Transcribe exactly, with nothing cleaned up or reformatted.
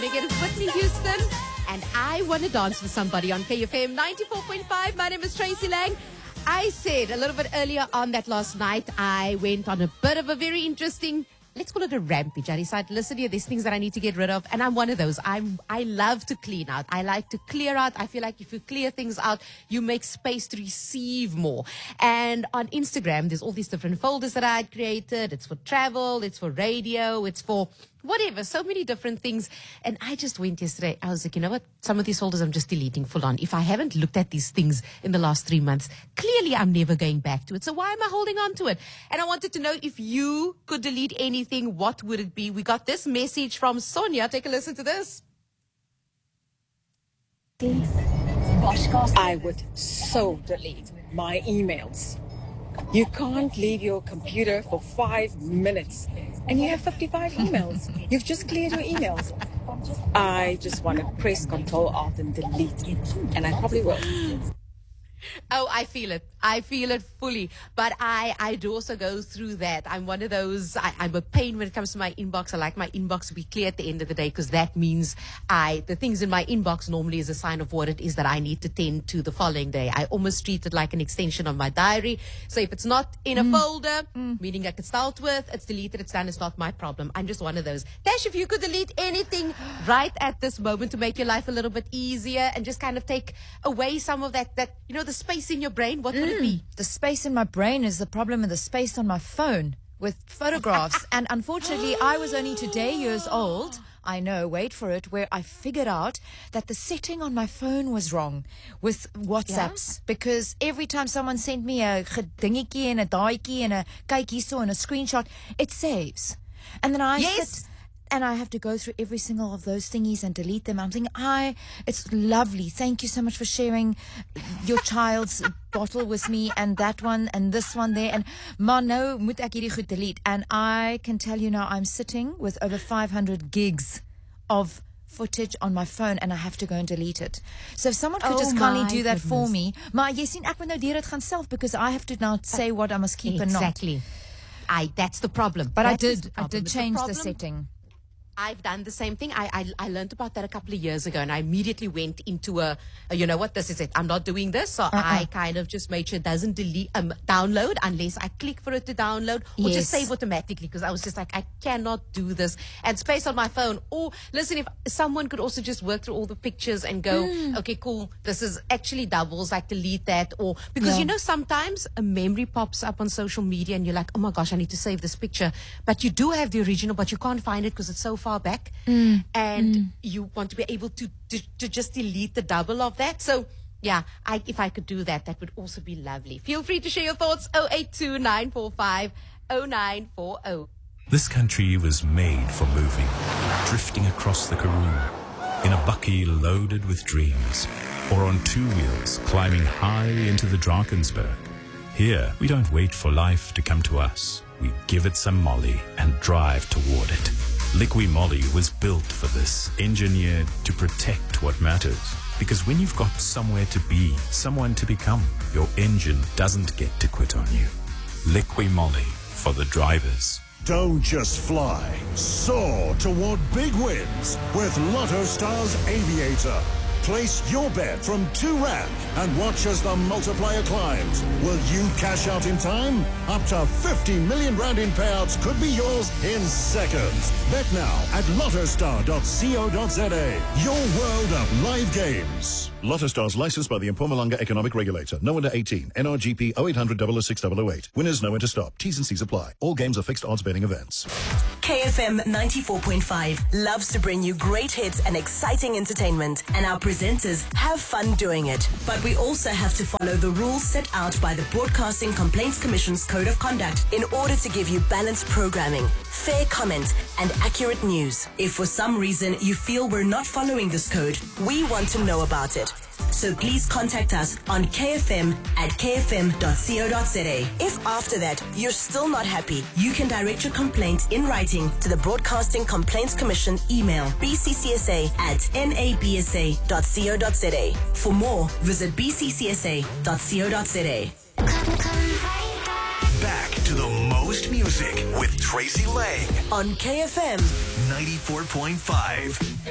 again, it's Whitney Houston. And I Want to Dance with Somebody on K F M ninety-four point five. My name is Tracy Lang. I said a little bit earlier on that last night I went on a bit of a very interesting, let's call it a rampage. I decided, listen here, there's things that I need to get rid of. And I'm one of those. I'm, I love to clean out. I like to clear out. I feel like if you clear things out, you make space to receive more. And on Instagram, there's all these different folders that I had created. It's for travel. It's for radio. It's for whatever, so many different things. And I just went yesterday, I was like, you know what, some of these folders I'm just deleting full on. If I haven't looked at these things in the last three months, clearly I'm never going back to it. So why am I holding on to it? And I wanted to know, if you could delete anything, what would it be? We got this message from Sonia. Take a listen to this. I would so delete my emails. You can't leave your computer for five minutes and you have fifty-five emails. You've just cleared your emails. I just want to press Control Alt and delete, and I probably will. Oh, I feel it. I feel it fully. But I, I do also go through that. I'm one of those, I, I'm a pain when it comes to my inbox. I like my inbox to be clear at the end of the day, because that means I, the things in my inbox normally is a sign of what it is that I need to tend to the following day. I almost treat it like an extension of my diary. So if it's not in a mm. folder, mm. meaning I could start with, it's deleted, it's done, it's not my problem. I'm just one of those. Tash, if you could delete anything right at this moment to make your life a little bit easier and just kind of take away some of that, that, you know, the space in your brain, what mm. would it be? The space in my brain is the problem with the space on my phone with photographs. And unfortunately, I was only today years old. I know, wait for it, where I figured out that the setting on my phone was wrong with WhatsApps. Yeah? Because every time someone sent me a gedingetjie and a daaietjie and a kykie so and a screenshot, it saves. And then I yes. sit and I have to go through every single of those thingies and delete them. I'm thinking, I, it's lovely. Thank you so much for sharing your child's bottle with me, and that one and this one there. And maar nou moet ek hierdie goed delete. And I can tell you now, I'm sitting with over five hundred gigs of footage on my phone, and I have to go and delete it. So if someone could oh just kindly do that goodness. for me. Maar jy sien, ek moet nou deur dit gaan self, because I have to now say what I must keep exactly. and not. Exactly. I, that's the problem. But that I did, I did it's change the, the setting. I've done the same thing. I, I I learned about that a couple of years ago, and I immediately went into a, a you know what, this is it. I'm not doing this. So uh-uh. I kind of just made sure it doesn't delete, um, download unless I click for it to download, or yes. just save automatically, because I was just like, I cannot do this. And space on my phone. Or listen, if someone could also just work through all the pictures and go, mm. okay, cool, this is actually doubles, like delete that. Or because yeah. you know, sometimes a memory pops up on social media and you're like, oh my gosh, I need to save this picture. But you do have the original, but you can't find it because it's so far back, mm. and mm. you want to be able to, to to just delete the double of that. So yeah, I, if I could do that, that would also be lovely. Feel free to share your thoughts. oh eight two, nine four five, oh nine four oh. This country was made for moving, drifting across the Karoo in a bucky loaded with dreams, or on two wheels climbing high into the Drakensberg. Here we don't wait for life to come to us. We give it some molly and drive toward it. Liqui Moly was built for this, engineered to protect what matters. Because when you've got somewhere to be, someone to become, your engine doesn't get to quit on you. Liqui Moly, for the drivers. Don't just fly, soar toward big wins with Lotto Stars Aviator. Place your bet from two rand and watch as the multiplier climbs. Will you cash out in time? Up to fifty million rand in payouts could be yours in seconds. Bet now at lottostar dot co dot za. Your world of live games. Lotto Stars licensed by the Mpumalanga Economic Regulator. No under eighteen. N R G P oh eight hundred, double oh six, double oh eight. Winners know when to stop. T's and C's apply. All games are fixed odds betting events. K F M ninety-four point five loves to bring you great hits and exciting entertainment, and our presenters have fun doing it. But we also have to follow the rules set out by the Broadcasting Complaints Commission's Code of Conduct in order to give you balanced programming, fair comment, and accurate news. If for some reason you feel we're not following this code, we want to know about it. So please contact us on K F M at k f m dot co dot za. If after that you're still not happy, you can direct your complaint in writing to the Broadcasting Complaints Commission email b c c s a at n a b s a dot co dot za. For more, visit b c c s a dot co dot za. Back to the most music with Tracy Lang on K F M ninety-four point five.